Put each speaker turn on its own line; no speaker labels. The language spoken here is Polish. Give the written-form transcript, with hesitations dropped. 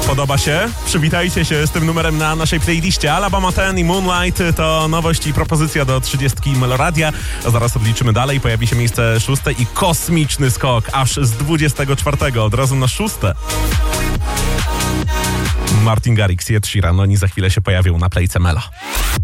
Podoba się? Przywitajcie się z tym numerem na naszej playliście. Alabama 10 i Moonlight to nowość i propozycja do 30 Meloradia. A zaraz odliczymy dalej. Pojawi się miejsce 6 i kosmiczny skok aż z 24 od razu na 6. Martin Garrix i Ed Sheeran. Oni za chwilę się pojawią na playce Melo.